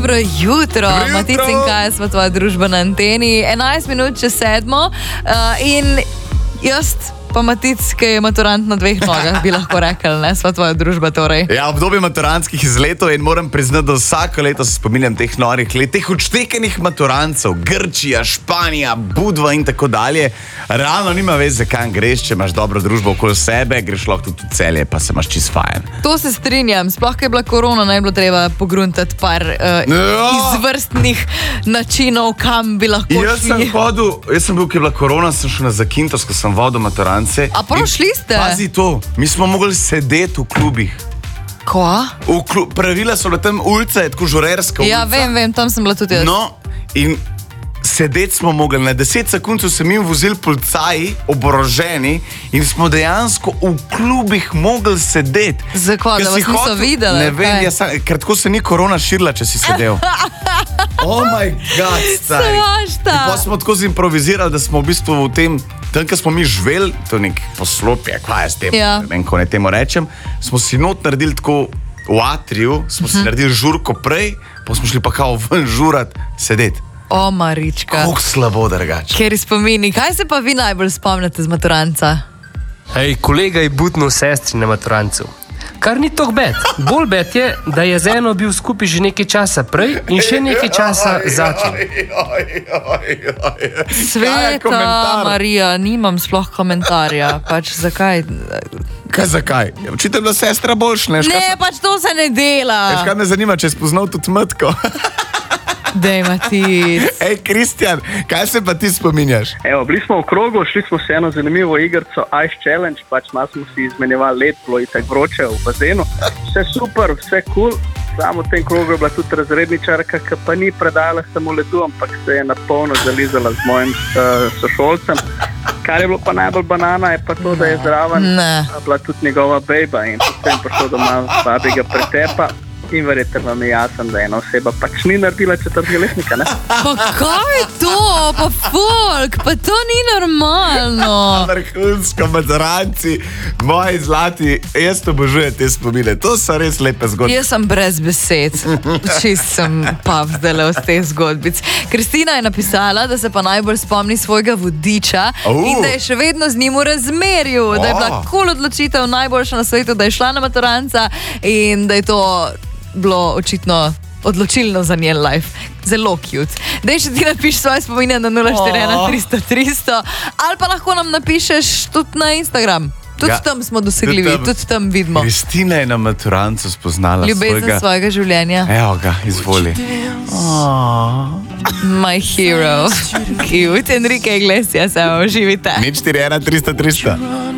Dobro jutro, Matic in Kaj, smo tvoja družba na anteni. 11 minut čez 7 in jaz pa Matic, ki je maturant na dveh nogah, bi lahko rekel, ne, sva tvoja družba torej. Ja, obdobje maturantskih izletov in moram priznati, da vsako leto se spominjam teh norih let, teh odštekenih maturantcev, Grčija, Španija, Budva in tako dalje. Realno nima veze, kam greš, če imaš dobro družbo okoli sebe, greš lahko tudi v Celje, pa se imaš čist fajn. To se strinjam, sploh, ko je bila korona, ne bi bilo treba pogruntati par izvrstnih načinov, kam bi lahko šli. Jaz sem bil, ko je bila korona, sem šel na Zakintos, ko sem vodil maturant. A prav šli ste? Pazi to, mi smo mogli sedeti v klubih. Kva? Pravila so bila tam ulica, je tako žurerska ulica. Ja, vem, tam sem bila tudi jaz. No, in sedeti smo mogli. Na 10 sekund so se mi vozili policaji, oboroženi, in smo dejansko v klubih mogli sedeti. Zakaj, da vas niso videli? Ne vem, ker tako se ni korona širila, če si sedel. Oh my god, stari. Svašta. In pa smo tako zimprovizirali, da smo v bistvu v tem, tam, ko smo mi živeli, to je nek poslopje, kva je s tem, ne vem, ko ne temu rečem, smo si not naredili tako v atriju, smo si naredili žurko prej, pa smo šli pa kao ven žurat, sedeti. O, Marička. Kako slabo drugače. Kjer spomini, kaj se pa vi najbolj spomnite z maturanca? Hej, kolega je butnil sestri na maturancu. Kar ni toh bed. Bolj bed je, da je z eno bil skupaj že nekaj časa prej in še nekaj časa začel. Sveta Marija, nimam sploh komentarja. Pač zakaj? Kaj zakaj? Očitam, da sestra boljš, ne? Ne, pač to se ne dela. Veš, kaj me zanima, če je spoznal tudi Mtko? Dej, Matic. Ej, Kristjan, kaj se pa ti spominjaš? Evo, bili smo v krogu, šli smo se eno zanimivo igrco Ice Challenge, pač malo smo si izmenjevali led, bilo je tako vroče v bazenu. Vse super, vse cool, samo v tem krogu je bila tudi razredničarka, ki pa ni predala samo ledu, ampak se je na polno zalizala z mojim sošolcem. Kar je bilo pa najbolj banana, je pa to, da je zraven bila tudi njegova bejba in potem prišlo doma babega pretepa. In verjetno vam je jasen, da ena oseba pač ni naredila četrtega letnika, ne? Pa kaj je to? Pa folk, pa to ni normalno. Vrhunsko, maturanci, moji zlati, jaz obožujem te spomine, to so res lepe zgodbe. Jaz sem brez besed, čist sem pavzdala od teh zgodbic. Kristina je napisala, da se pa najbolj spomni svojega vodiča in da je še vedno z njim v razmerju, da je bila cool odločitev najboljša na svetu, da je šla na maturanca in da je to bilo očitno odločilno za njen life. Zelo cute. Dej še ti napiš svoje spominje na 041 300 300 ali pa lahko nam napišeš tudi na Instagram. Tudi tam smo dosegljivi, tudi tam vidimo. Kristina je na maturancu spoznala ljubezen svojega življenja. Evo ga, izvoli. My hero. Cute. Enrique Iglesias, evo, živite. 041 300 300.